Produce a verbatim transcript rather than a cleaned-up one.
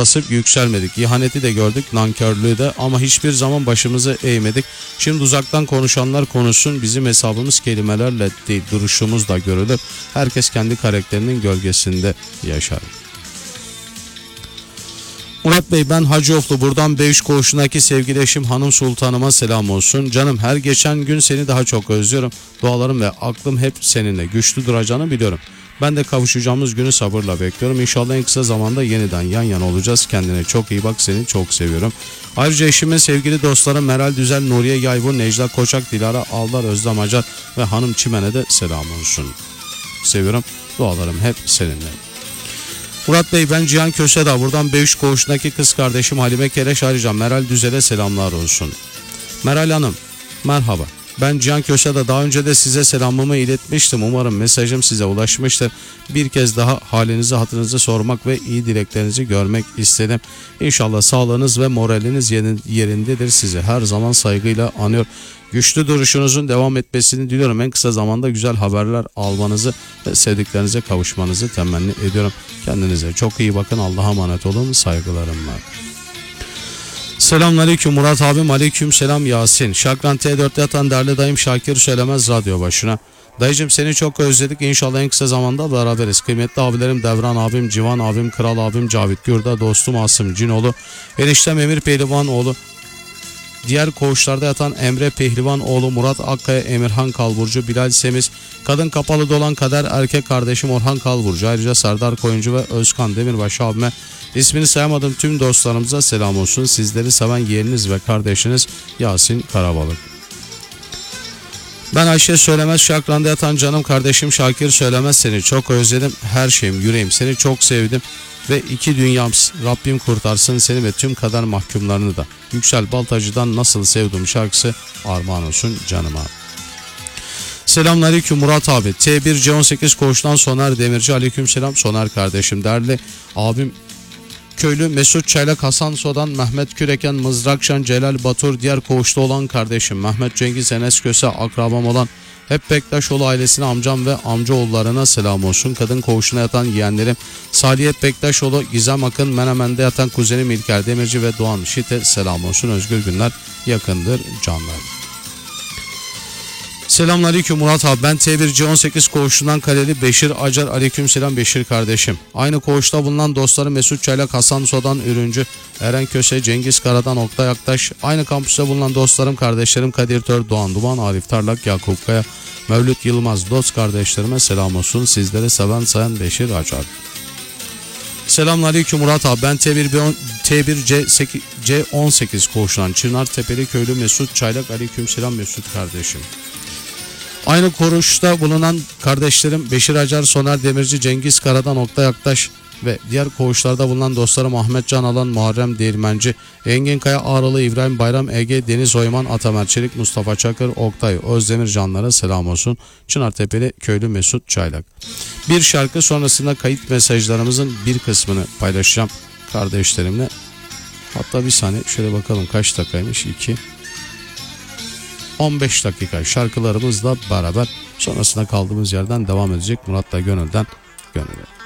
basıp yükselmedik. İhaneti de gördük, nankörlüğü de, ama hiçbir zaman başımızı eğmedik. Şimdi uzaktan konuşanlar konuşsun, bizim hesabımız kelimelerle değil duruşumuzla görülür. Herkes kendi karakterinin gölgesinde yaşar. Murat Bey, ben Hacıoflu, buradan Beş Koğuşu'ndaki sevgili eşim Hanım Sultanıma selam olsun. Canım, her geçen gün seni daha çok özlüyorum. Dualarım ve aklım hep seninle. Güçlü duracağını biliyorum. Ben de kavuşacağımız günü sabırla bekliyorum. İnşallah en kısa zamanda yeniden yan yana olacağız. Kendine çok iyi bak, seni çok seviyorum. Ayrıca eşimin sevgili dostları Meral Düzel, Nuriye Yayvun, Necla Koçak, Dilara Aldar, Özlem Acar ve Hanım Çimen'e de selam olsun. Seviyorum. Dualarım hep seninle. Murat Bey, ben Cihan Kösedağ, buradan Beş Koğuşu'ndaki kız kardeşim Halime Kereş, ayrıca Meral Düzel'e selamlar olsun. Meral Hanım, merhaba. Ben Cihan Kösedağ, daha önce de size selamımı iletmiştim. Umarım mesajım size ulaşmıştır. Bir kez daha halinizi hatırınızı sormak ve iyi dileklerinizi görmek istedim. İnşallah sağlığınız ve moraliniz yerindedir. Sizi her zaman saygıyla anıyor. Güçlü duruşunuzun devam etmesini diliyorum. En kısa zamanda güzel haberler almanızı ve sevdiklerinize kavuşmanızı temenni ediyorum. Kendinize çok iyi bakın. Allah'a emanet olun. Saygılarım var. Selamünaleyküm Murat abim, aleyküm selam Yasin. Şakran T dört'te yatan değerli dayım Şakir Söylemez radyo başına. Dayıcım, seni çok özledik. İnşallah en kısa zamanda beraberiz. Kıymetli abilerim Devran abim, Civan abim, Kral abim, Cavit Gürda, dostum Asım Cinoğlu, eniştem Emir Pehlivanoğlu, diğer koğuşlarda yatan Emre Pehlivanoğlu, Murat Akkaya, Emirhan Kalburcu, Bilal Semiz, kadın kapalı dolan kader, erkek kardeşim Orhan Kalburcu, ayrıca Serdar Koyuncu ve Özkan Demirbaşı abime, ismini sayamadığım tüm dostlarımıza selam olsun. Sizleri seven yeğeniniz ve kardeşiniz Yasin Karabalık. Ben Ayşe Söylemez, Şakran'da yatan canım kardeşim Şakir Söylemez, seni çok özledim. Her şeyim, yüreğim, seni çok sevdim. Ve iki dünyamız, Rabbim kurtarsın seni ve tüm kader mahkumlarını da. Yüksel Baltacı'dan Nasıl Sevdim şarkısı armağan olsun canıma. Selamünaleyküm Murat abi. T bir C on sekiz koğuştan Soner Demirci, aleykümselam Soner kardeşim. Değerli abim Köylü Mesut Çaylak, Hasan Sodan, Mehmet Küreken, Mızrakşan, Celal Batur, diğer koğuşta olan kardeşim Mehmet Cengiz, Enes Köse, akrabam olan hep Bektaşoğlu ailesine, amcam ve amcaoğullarına selam olsun. Kadın koğuşuna yatan yeğenlerim Saliyet Bektaşoğlu, Gizem Akın, Menemen'de yatan kuzenim İlker Demirci ve Doğan Şit'e selam olsun. Özgür günler yakındır canlar. Selamünaleyküm Murat abi, ben T bir C on sekiz koğuşundan Kaleli Beşir Acar, aleykümselam Beşir kardeşim. Aynı koğuşta bulunan dostları Mesut Çaylak, Hasan Sodan Ürüncü, Eren Köse, Cengiz Karadan, Oktay Aktaş. Aynı kampüste bulunan dostlarım kardeşlerim Kadir Tör, Doğan Duman, Arif Tarlak, Yakup Kaya, Mevlüt Yılmaz, dost kardeşlerime selam olsun. Sizleri seven sayan Beşir Acar. Selamünaleyküm Murat abi, ben T bir T bir C on sekiz koğuşundan Çınar Tepeli Köylü Mesut Çaylak, aleykümselam Mesut kardeşim. Aynı koğuşta bulunan kardeşlerim Beşir Acar, Soner Demirci, Cengiz Karadan, Oktay Aktaş ve diğer koğuşlarda bulunan dostlarım Ahmet Can Alan, Muharrem Değirmenci, Engin Kaya Ağralı, İbrahim Bayram, Ege, Deniz Oyman, Atamer Çelik, Mustafa Çakır, Oktay Özdemir canlara selam olsun. Çınartepeli Köylü Mesut Çaylak. Bir şarkı sonrasında kayıt mesajlarımızın bir kısmını paylaşacağım kardeşlerimle. Hatta bir saniye şöyle bakalım kaç dakikaymış, iki on beş dakika şarkılarımızla beraber sonrasında kaldığımız yerden devam edecek. Murat'la Gönül'den Gönül'e.